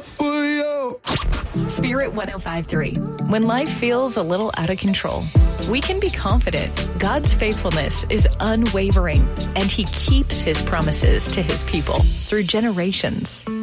for you. Spirit 105.3. When life feels a little out of control, we can be confident God's faithfulness is unwavering and he keeps his promises to his people through generations.